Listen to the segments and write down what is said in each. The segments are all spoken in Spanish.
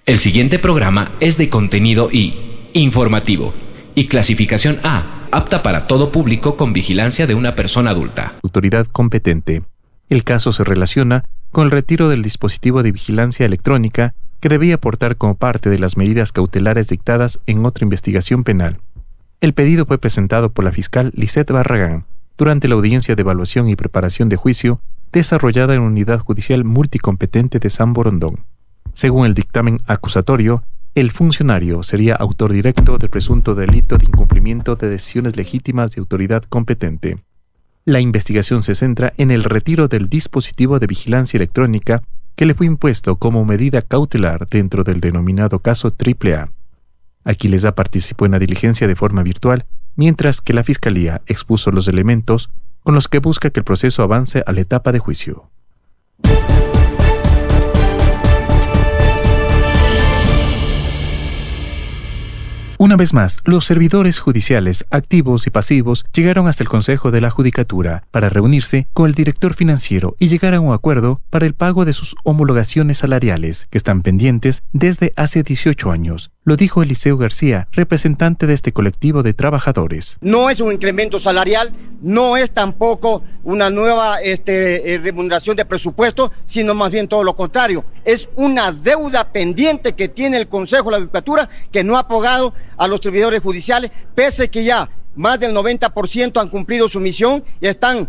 El siguiente programa es de contenido informativo y clasificación A, apta para todo público con vigilancia de una persona adulta. Autoridad competente. El caso se relaciona con el retiro del dispositivo de vigilancia electrónica que debía aportar como parte de las medidas cautelares dictadas en otra investigación penal. El pedido fue presentado por la fiscal Lisette Barragán durante la audiencia de evaluación y preparación de juicio desarrollada en la Unidad Judicial Multicompetente de San Borondón. Según el dictamen acusatorio, el funcionario sería autor directo del presunto delito de incumplimiento de decisiones legítimas de autoridad competente. La investigación se centra en el retiro del dispositivo de vigilancia electrónica que le fue impuesto como medida cautelar dentro del denominado caso AAA. Aquiles A participó en la diligencia de forma virtual, mientras que la Fiscalía expuso los elementos con los que busca que el proceso avance a la etapa de juicio. Una vez más, los servidores judiciales activos y pasivos llegaron hasta el Consejo de la Judicatura para reunirse con el director financiero y llegar a un acuerdo para el pago de sus homologaciones salariales, que están pendientes desde hace 18 años. Lo dijo Eliseo García, representante de este colectivo de trabajadores. No es un incremento salarial, no es tampoco una nueva remuneración de presupuesto, sino más bien todo lo contrario. Es una deuda pendiente que tiene el Consejo de la Judicatura que no ha pagado a los servidores judiciales, pese que ya más del 90% han cumplido su misión y están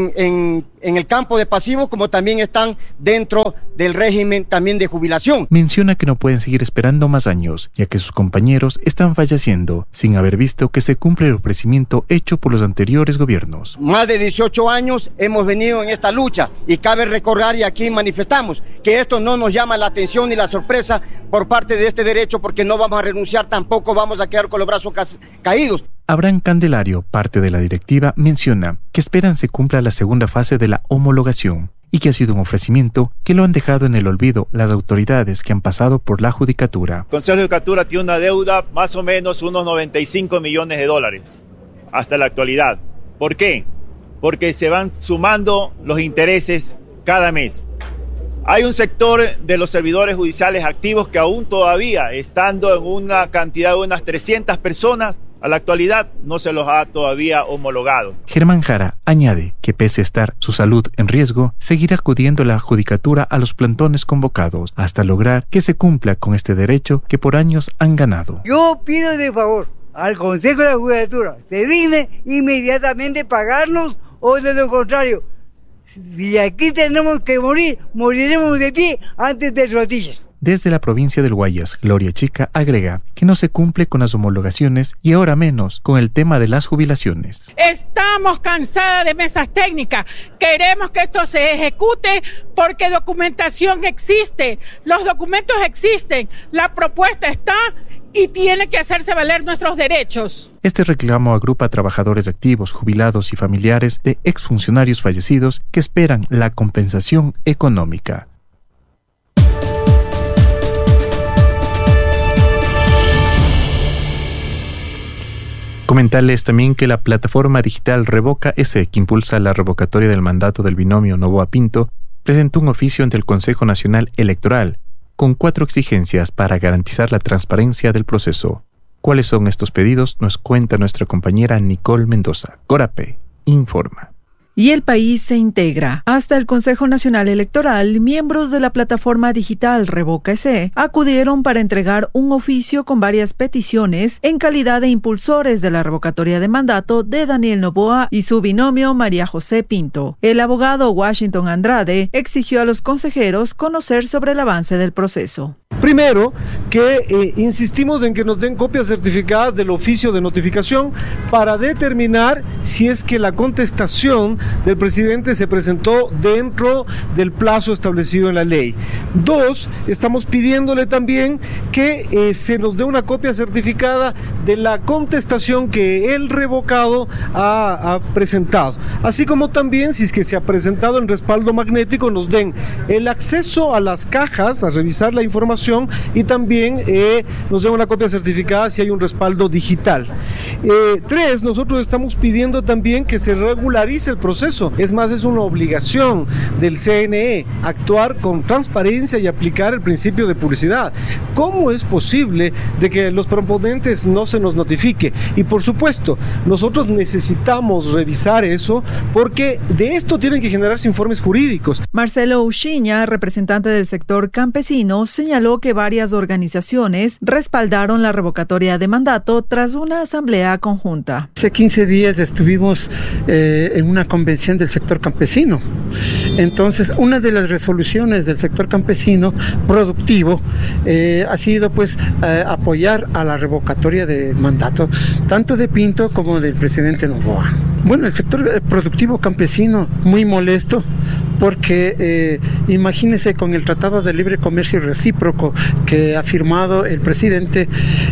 en el campo de pasivos, como también están dentro del régimen también de jubilación. Menciona que no pueden seguir esperando más años, ya que sus compañeros están falleciendo sin haber visto que se cumple el ofrecimiento hecho por los anteriores gobiernos. Más de 18 años hemos venido en esta lucha y cabe recordar, y aquí manifestamos, que esto no nos llama la atención ni la sorpresa por parte de este derecho, porque no vamos a renunciar, tampoco vamos a quedar con los brazos caídos. Abraham Candelario, parte de la directiva, menciona que esperan se cumpla la segunda fase de la homologación y que ha sido un ofrecimiento que lo han dejado en el olvido las autoridades que han pasado por la Judicatura. El Consejo de Judicatura tiene una deuda más o menos unos 95 millones de dólares hasta la actualidad. ¿Por qué? Porque se van sumando los intereses cada mes. Hay un sector de los servidores judiciales activos que aún todavía, estando en una cantidad de unas 300 personas, a la actualidad no se los ha todavía homologado. Germán Jara añade que pese a estar su salud en riesgo, seguirá acudiendo a la Judicatura a los plantones convocados hasta lograr que se cumpla con este derecho que por años han ganado. Yo pido de favor al Consejo de la Judicatura se digne inmediatamente pagarnos, o de lo contrario, si aquí tenemos que morir, moriremos de pie antes de rodillas. Desde la provincia del Guayas, Gloria Chica agrega que no se cumple con las homologaciones y ahora menos con el tema de las jubilaciones. Estamos cansadas de mesas técnicas. Queremos que esto se ejecute porque documentación existe, los documentos existen, la propuesta está y tiene que hacerse valer nuestros derechos. Este reclamo agrupa a trabajadores activos, jubilados y familiares de exfuncionarios fallecidos que esperan la compensación económica. Comentarles también que la plataforma digital Revoca S, que impulsa la revocatoria del mandato del binomio Noboa Pinto, presentó un oficio ante el Consejo Nacional Electoral con 4 exigencias para garantizar la transparencia del proceso. ¿Cuáles son estos pedidos? Nos cuenta nuestra compañera Nicole Mendoza. Corape informa. Y el país se integra. Hasta el Consejo Nacional Electoral, miembros de la plataforma digital Revoca S acudieron para entregar un oficio con varias peticiones en calidad de impulsores de la revocatoria de mandato de Daniel Noboa y su binomio María José Pinto. El abogado Washington Andrade exigió a los consejeros conocer sobre el avance del proceso. Primero, que insistimos en que nos den copias certificadas del oficio de notificación para determinar si es que la contestación del presidente se presentó dentro del plazo establecido en la ley. 2, estamos pidiéndole también que se nos dé una copia certificada de la contestación que el revocado ha presentado, así como también, si es que se ha presentado en respaldo magnético, nos den el acceso a las cajas, a revisar la información, y también nos den una copia certificada si hay un respaldo digital. 3, nosotros estamos pidiendo también que se regularice el proceso proceso. Es más, es una obligación del CNE actuar con transparencia y aplicar el principio de publicidad. ¿Cómo es posible de que los proponentes no se nos notifique? Y por supuesto, nosotros necesitamos revisar eso porque de esto tienen que generarse informes jurídicos. Marcelo Uchiña, representante del sector campesino, señaló que varias organizaciones respaldaron la revocatoria de mandato tras una asamblea conjunta. Hace 15 días estuvimos en una convención del sector campesino. Entonces, una de las resoluciones del sector campesino productivo ha sido apoyar a la revocatoria de mandato, tanto de Pinto como del presidente Noboa. Bueno, el sector productivo campesino muy molesto porque imagínense, con el Tratado de Libre Comercio Recíproco que ha firmado el presidente,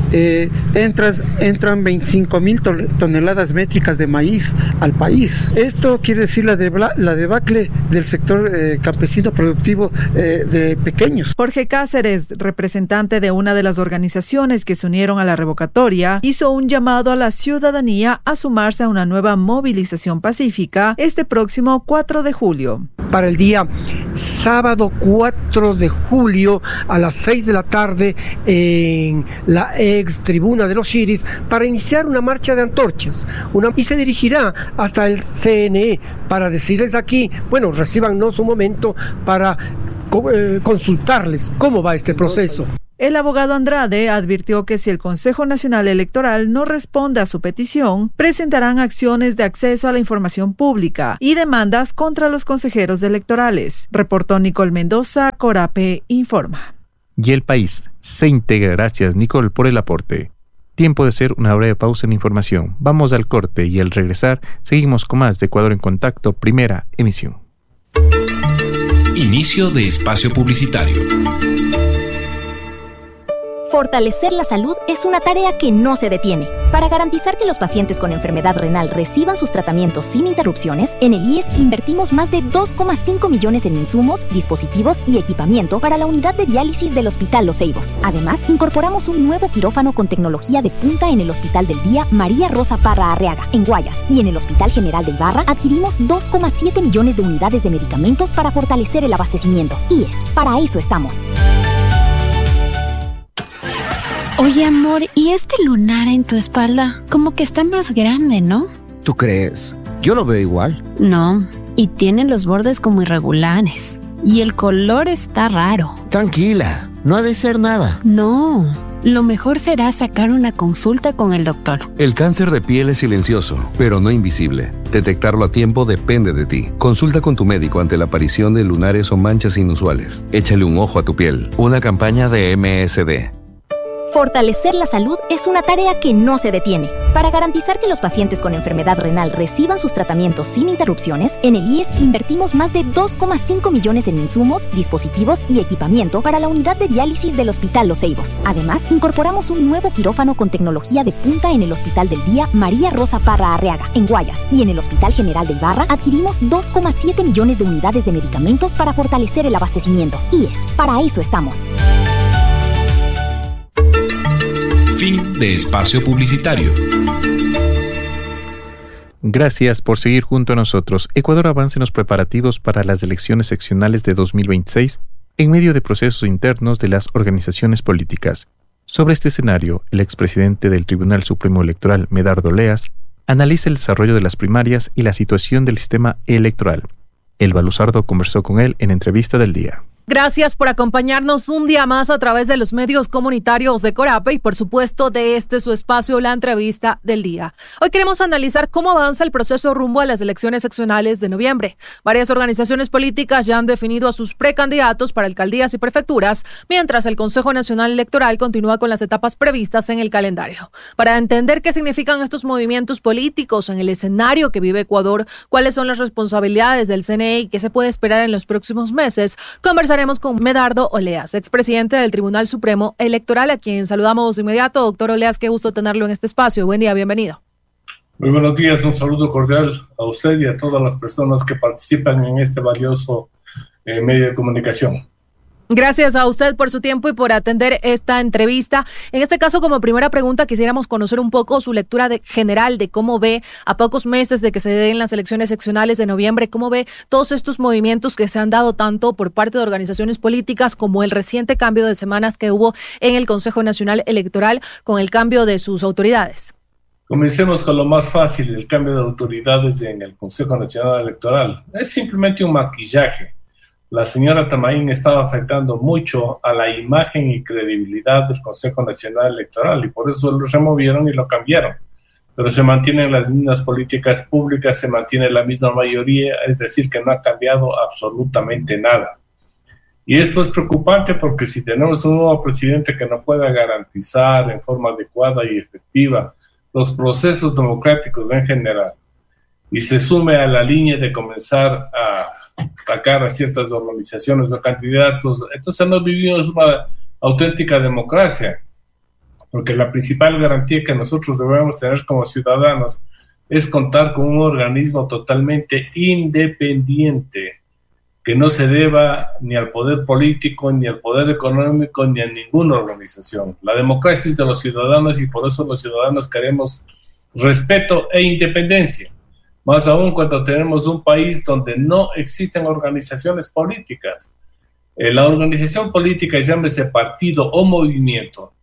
entran 25,000 toneladas métricas de maíz al país. Esto quiere decir la debacle del sector campesino productivo de pequeños. Jorge Cáceres, representante de una de las organizaciones que se unieron a la revocatoria, hizo un llamado a la ciudadanía a sumarse a una nueva movilización pacífica este próximo 4 de julio. Para el día sábado 4 de julio a las 6 de la tarde en la ex tribuna de los Chiris para iniciar una marcha de antorchas y se dirigirá hasta el CNE para decirles aquí, recíbanos un momento para consultarles cómo va este proceso. El abogado Andrade advirtió que si el Consejo Nacional Electoral no responde a su petición, presentarán acciones de acceso a la información pública y demandas contra los consejeros electorales. Reportó Nicole Mendoza, Corape Informa. Y el país se integra. Gracias, Nicole, por el aporte. Tiempo de hacer una breve pausa en información. Vamos al corte y al regresar seguimos con más de Ecuador en Contacto, primera emisión. Inicio de espacio publicitario. Fortalecer la salud es una tarea que no se detiene. Para garantizar que los pacientes con enfermedad renal reciban sus tratamientos sin interrupciones, en el IES invertimos más de 2,5 millones en insumos, dispositivos y equipamiento para la unidad de diálisis del Hospital Los Ceibos. Además, incorporamos un nuevo quirófano con tecnología de punta en el Hospital del Día María Rosa Parra Arriaga, en Guayas, y en el Hospital General de Ibarra adquirimos 2,7 millones de unidades de medicamentos para fortalecer el abastecimiento. IES, para eso estamos. Oye, amor, ¿y este lunar en tu espalda? Como que está más grande, ¿no? ¿Tú crees? Yo lo veo igual. No, y tiene los bordes como irregulares. Y el color está raro. Tranquila, no ha de ser nada. No, lo mejor será sacar una consulta con el doctor. El cáncer de piel es silencioso, pero no invisible. Detectarlo a tiempo depende de ti. Consulta con tu médico ante la aparición de lunares o manchas inusuales. Échale un ojo a tu piel. Una campaña de MSD. Fortalecer la salud es una tarea que no se detiene. Para garantizar que los pacientes con enfermedad renal reciban sus tratamientos sin interrupciones, en el IES invertimos más de 2,5 millones en insumos, dispositivos y equipamiento para la unidad de diálisis del Hospital Los Ceibos. Además, incorporamos un nuevo quirófano con tecnología de punta en el Hospital del Día María Rosa Parra Arriaga, en Guayas, y en el Hospital General de Ibarra adquirimos 2,7 millones de unidades de medicamentos para fortalecer el abastecimiento. IES, para eso estamos. Fin de espacio publicitario. Gracias por seguir junto a nosotros. Ecuador avanza en los preparativos para las elecciones seccionales de 2026 en medio de procesos internos de las organizaciones políticas. Sobre este escenario, el expresidente del Tribunal Supremo Electoral, Medardo Oleas, analiza el desarrollo de las primarias y la situación del sistema electoral. Elba Luzardo conversó con él en Entrevista del Día. Gracias por acompañarnos un día más a través de los medios comunitarios de Corape y por supuesto de su espacio, la Entrevista del Día. Hoy queremos analizar cómo avanza el proceso rumbo a las elecciones seccionales de noviembre. Varias organizaciones políticas ya han definido a sus precandidatos para alcaldías y prefecturas, mientras el Consejo Nacional Electoral continúa con las etapas previstas en el calendario. Para entender qué significan estos movimientos políticos en el escenario que vive Ecuador, cuáles son las responsabilidades del CNE y qué se puede esperar en los próximos meses, conversaremos con Medardo Oleas, expresidente del Tribunal Supremo Electoral, a quien saludamos de inmediato. Doctor Oleas, qué gusto tenerlo en este espacio. Buen día, bienvenido. Muy buenos días, un saludo cordial a usted y a todas las personas que participan en este valioso medio de comunicación. Gracias a usted por su tiempo y por atender esta entrevista. En este caso, como primera pregunta, quisiéramos conocer un poco su lectura general de cómo ve, a pocos meses de que se den las elecciones seccionales de noviembre, cómo ve todos estos movimientos que se han dado tanto por parte de organizaciones políticas como el reciente cambio de semanas que hubo en el Consejo Nacional Electoral con el cambio de sus autoridades. Comencemos con lo más fácil, el cambio de autoridades en el Consejo Nacional Electoral. Es simplemente un maquillaje. La señora Tamaín estaba afectando mucho a la imagen y credibilidad del Consejo Nacional Electoral y por eso lo removieron y lo cambiaron. Pero se mantienen las mismas políticas públicas, se mantiene la misma mayoría, es decir, que no ha cambiado absolutamente nada. Y esto es preocupante porque si tenemos un nuevo presidente que no pueda garantizar en forma adecuada y efectiva los procesos democráticos en general y se sume a la línea de comenzar a atacar a ciertas organizaciones o candidatos, entonces no vivimos una auténtica democracia, porque la principal garantía que nosotros debemos tener como ciudadanos es contar con un organismo totalmente independiente, que no se deba ni al poder político, ni al poder económico, ni a ninguna organización. La democracia es de los ciudadanos y por eso los ciudadanos queremos respeto e independencia. Más aún cuando tenemos un país donde no existen organizaciones políticas. La organización política, llámese partido o movimiento,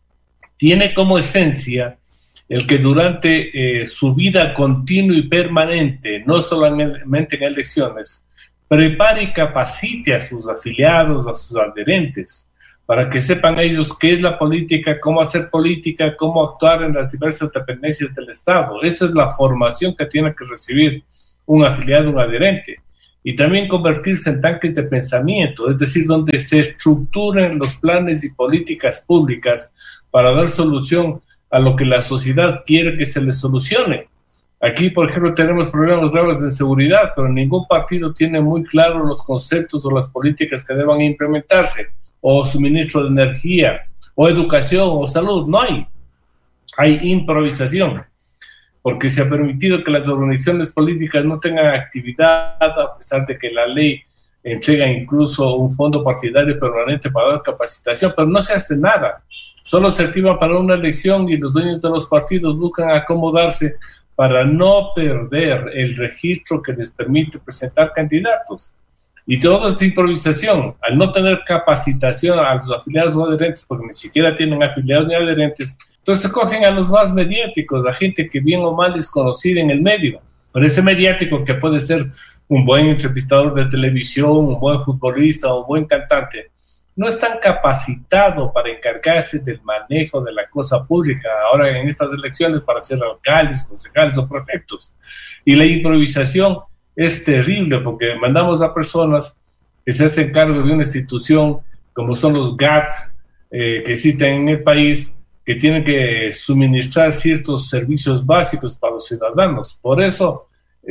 tiene como esencia el que durante su vida continua y permanente, no solamente en elecciones, prepare y capacite a sus afiliados, a sus adherentes, para que sepan ellos qué es la política, cómo hacer política, cómo actuar en las diversas dependencias del Estado. Esa es la formación que tiene que recibir un afiliado, un adherente. Y también convertirse en tanques de pensamiento, es decir, donde se estructuren los planes y políticas públicas para dar solución a lo que la sociedad quiere que se le solucione. Aquí, por ejemplo, tenemos problemas graves de seguridad, pero ningún partido tiene muy claros los conceptos o las políticas que deban implementarse, o suministro de energía, o educación, o salud. No hay. Hay improvisación, porque se ha permitido que las organizaciones políticas no tengan actividad, a pesar de que la ley entrega incluso un fondo partidario permanente para dar capacitación, pero no se hace nada. Solo se activa para una elección y los dueños de los partidos buscan acomodarse para no perder el registro que les permite presentar candidatos. Y todo es improvisación. Al no tener capacitación a los afiliados o adherentes, porque ni siquiera tienen afiliados ni adherentes, entonces cogen a los más mediáticos, la gente que bien o mal es conocida en el medio. Pero ese mediático que puede ser un buen entrevistador de televisión, un buen futbolista o un buen cantante, no es tan capacitado para encargarse del manejo de la cosa pública ahora en estas elecciones para ser alcaldes, concejales o prefectos. Y la improvisación es terrible porque mandamos a personas que se hacen cargo de una institución como son los GAT que existen en el país, que tienen que suministrar ciertos servicios básicos para los ciudadanos. Por eso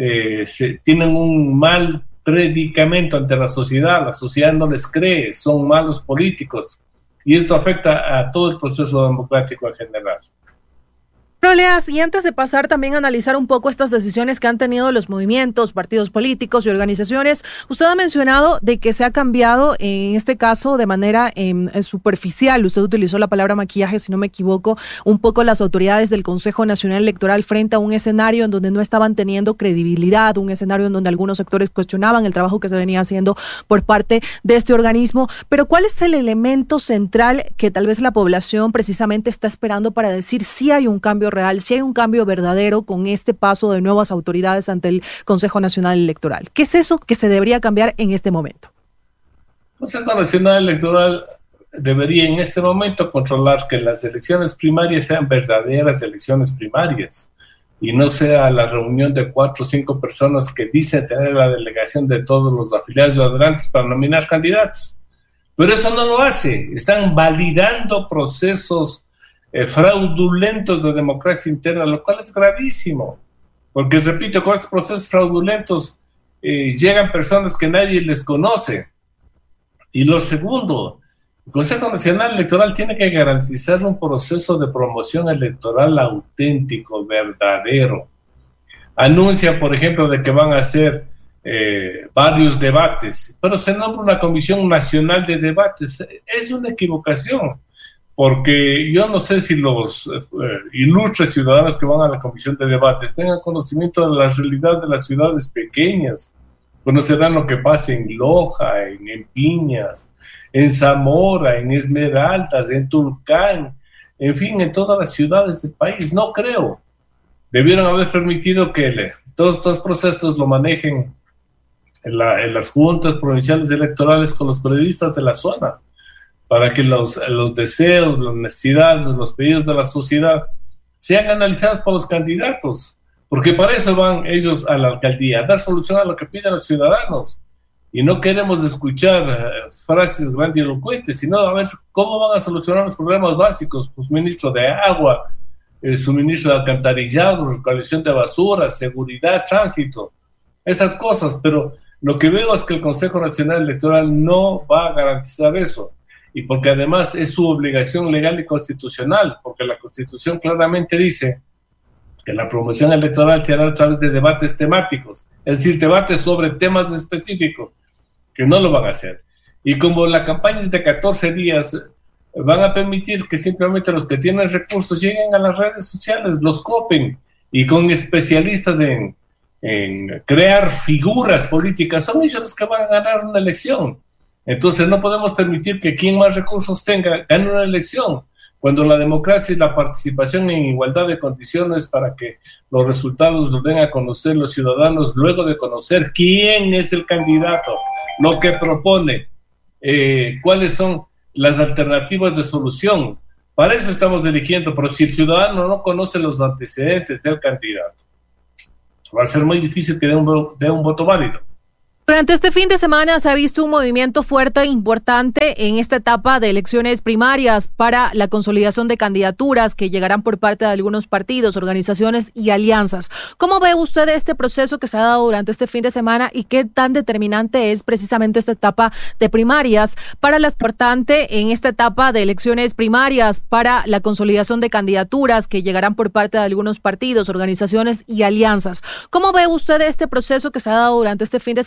tienen un mal predicamento ante la sociedad no les cree, son malos políticos, y esto afecta a todo el proceso democrático en general. Proleas, y antes de pasar también a analizar un poco estas decisiones que han tenido los movimientos, partidos políticos y organizaciones, usted ha mencionado de que se ha cambiado, en este caso, de manera superficial, usted utilizó la palabra maquillaje, si no me equivoco, un poco las autoridades del Consejo Nacional Electoral frente a un escenario en donde no estaban teniendo credibilidad, un escenario en donde algunos sectores cuestionaban el trabajo que se venía haciendo por parte de este organismo, pero ¿cuál es el elemento central que tal vez la población precisamente está esperando para decir si hay un cambio real, si hay un cambio verdadero con este paso de nuevas autoridades ante el Consejo Nacional Electoral? ¿Qué es eso que se debería cambiar en este momento? El Consejo Nacional Electoral debería en este momento controlar que las elecciones primarias sean verdaderas elecciones primarias y no sea la reunión de 4 o 5 personas que dicen tener la delegación de todos los afiliados y adherentes para nominar candidatos. Pero eso no lo hace. Están validando procesos fraudulentos de democracia interna, lo cual es gravísimo, porque repito, con estos procesos fraudulentos llegan personas que nadie les conoce. Y lo segundo, el Consejo Nacional Electoral tiene que garantizar un proceso de promoción electoral auténtico, verdadero. Anuncia, por ejemplo, de que van a hacer varios debates, pero se nombra una Comisión Nacional de Debates. Es una equivocación, porque yo no sé si los ilustres ciudadanos que van a la Comisión de Debates tengan conocimiento de la realidad de las ciudades pequeñas, conocerán lo que pasa en Loja, en Piñas, en Zamora, en Esmeraldas, en Tulcán, en fin, en todas las ciudades del país. No creo. Debieron haber permitido que todos estos procesos lo manejen en las juntas provinciales electorales con los periodistas de la zona, para que los deseos, las necesidades, los pedidos de la sociedad sean analizados por los candidatos, porque para eso van ellos a la alcaldía, a dar solución a lo que piden los ciudadanos. Y no queremos escuchar frases grandilocuentes, sino a ver cómo van a solucionar los problemas básicos, pues suministro de agua, suministro de alcantarillado, recolección de basura, seguridad, tránsito, esas cosas. Pero lo que veo es que el Consejo Nacional Electoral no va a garantizar eso, y porque además es su obligación legal y constitucional, porque la Constitución claramente dice que la promoción electoral se hará a través de debates temáticos, es decir, debates sobre temas específicos, que no lo van a hacer. Y como la campaña es de 14 días, van a permitir que simplemente los que tienen recursos lleguen a las redes sociales, los copen, y con especialistas en crear figuras políticas, son ellos los que van a ganar una elección. Entonces no podemos permitir que quien más recursos tenga gane una elección, cuando la democracia es la participación en igualdad de condiciones para que los resultados los den a conocer los ciudadanos luego de conocer quién es el candidato, lo que propone, cuáles son las alternativas de solución. Para eso estamos eligiendo, pero si el ciudadano no conoce los antecedentes del candidato, va a ser muy difícil que dé un voto válido. Durante este fin de semana se ha visto un movimiento fuerte e importante en esta etapa de elecciones primarias para la consolidación de candidaturas que llegarán por parte de algunos partidos, organizaciones y alianzas. ¿Cómo ve usted este proceso que se ha dado durante este fin de semana y qué tan determinante es precisamente esta etapa de primarias para la importante en esta etapa de elecciones primarias para la consolidación de candidaturas que llegarán por parte de algunos partidos, organizaciones y alianzas? ¿Cómo ve usted este proceso que se ha dado durante este fin de semana